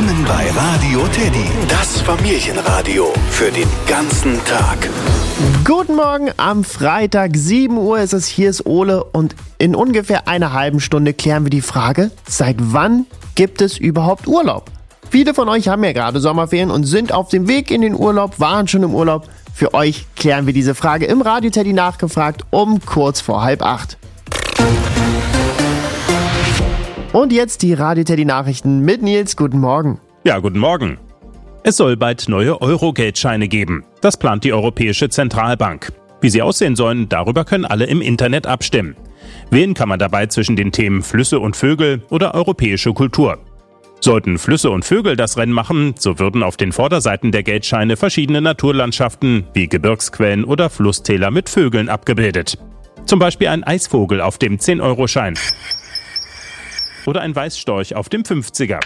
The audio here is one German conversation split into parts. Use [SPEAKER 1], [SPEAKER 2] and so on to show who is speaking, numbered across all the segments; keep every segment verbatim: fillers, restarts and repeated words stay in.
[SPEAKER 1] Willkommen bei Radio Teddy, das Familienradio für den ganzen Tag.
[SPEAKER 2] Guten Morgen, am Freitag, sieben Uhr ist es, hier ist Ole und in ungefähr einer halben Stunde klären wir die Frage, seit wann gibt es überhaupt Urlaub? Viele von euch haben ja gerade Sommerferien und sind auf dem Weg in den Urlaub, waren schon im Urlaub. Für euch klären wir diese Frage im Radio Teddy nachgefragt um kurz vor halb acht. Und jetzt die Radio Teddy Nachrichten mit Nils. Guten Morgen.
[SPEAKER 3] Ja, guten Morgen. Es soll bald neue Euro-Geldscheine geben. Das plant die Europäische Zentralbank. Wie sie aussehen sollen, darüber können alle im Internet abstimmen. Wählen kann man dabei zwischen den Themen Flüsse und Vögel oder europäische Kultur. Sollten Flüsse und Vögel das Rennen machen, so würden auf den Vorderseiten der Geldscheine verschiedene Naturlandschaften wie Gebirgsquellen oder Flusstäler mit Vögeln abgebildet. Zum Beispiel ein Eisvogel auf dem zehn-Euro-Schein. Oder ein Weißstorch auf dem fünfziger.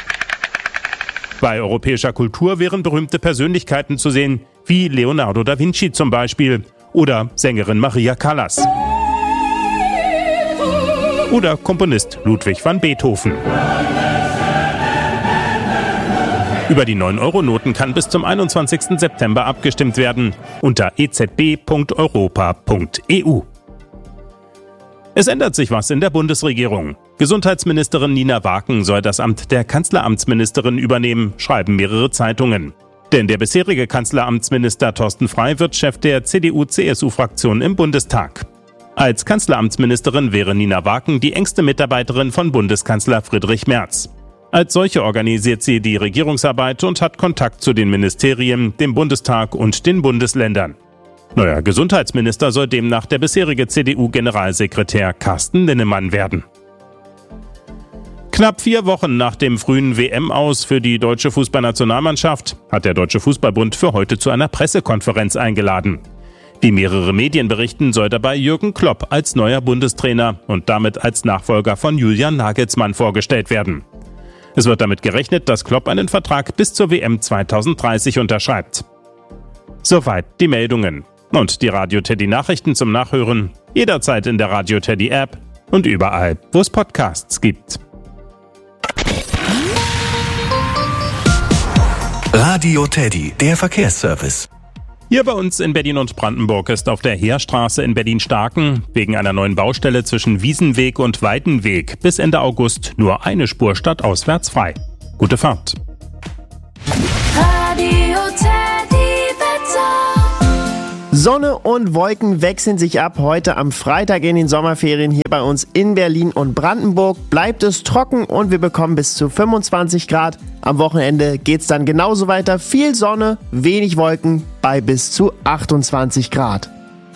[SPEAKER 3] Bei europäischer Kultur wären berühmte Persönlichkeiten zu sehen, wie Leonardo da Vinci zum Beispiel oder Sängerin Maria Callas. Oder Komponist Ludwig van Beethoven. Über die neun-Euro-Noten kann bis zum einundzwanzigsten September abgestimmt werden unter e z b punkt europa punkt e u. Es ändert sich was in der Bundesregierung. Gesundheitsministerin Nina Waken soll das Amt der Kanzleramtsministerin übernehmen, schreiben mehrere Zeitungen. Denn der bisherige Kanzleramtsminister Thorsten Frey wird Chef der C D U C S U-Fraktion im Bundestag. Als Kanzleramtsministerin wäre Nina Waken die engste Mitarbeiterin von Bundeskanzler Friedrich Merz. Als solche organisiert sie die Regierungsarbeit und hat Kontakt zu den Ministerien, dem Bundestag und den Bundesländern. Neuer Gesundheitsminister soll demnach der bisherige C D U-Generalsekretär Carsten Linnemann werden. Knapp vier Wochen nach dem frühen W M-Aus für die deutsche Fußballnationalmannschaft hat der Deutsche Fußballbund für heute zu einer Pressekonferenz eingeladen. Wie mehrere Medien berichten, soll dabei Jürgen Klopp als neuer Bundestrainer und damit als Nachfolger von Julian Nagelsmann vorgestellt werden. Es wird damit gerechnet, dass Klopp einen Vertrag bis zur W M zweitausenddreißig unterschreibt. Soweit die Meldungen. Und die Radio Teddy Nachrichten zum Nachhören jederzeit in der Radio Teddy App und überall, wo es Podcasts gibt.
[SPEAKER 1] Radio Teddy, der Verkehrsservice.
[SPEAKER 3] Hier bei uns in Berlin und Brandenburg ist auf der Heerstraße in Berlin-Starken wegen einer neuen Baustelle zwischen Wiesenweg und Weidenweg bis Ende August nur eine Spur stadtauswärts frei. Gute Fahrt.
[SPEAKER 4] Radio Teddy Wetter.
[SPEAKER 2] Sonne und Wolken wechseln sich ab. Heute am Freitag in den Sommerferien hier bei uns in Berlin und Brandenburg bleibt es trocken und wir bekommen bis zu fünfundzwanzig Grad. Am Wochenende geht's dann genauso weiter. Viel Sonne, wenig Wolken bei bis zu achtundzwanzig Grad.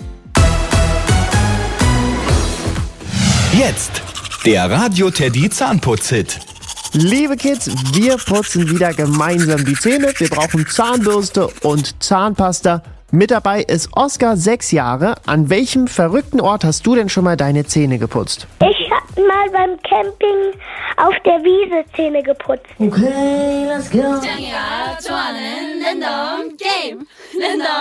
[SPEAKER 1] Jetzt der Radio Teddy Zahnputz-Hit.
[SPEAKER 2] Liebe Kids, wir putzen wieder gemeinsam die Zähne. Wir brauchen Zahnbürste und Zahnpasta. Mit dabei ist Oskar, sechs Jahre. An welchem verrückten Ort hast du denn schon mal deine Zähne geputzt?
[SPEAKER 5] Ich hab mal beim Camping auf der Wiese Zähne geputzt.
[SPEAKER 4] Okay, let's go. Game.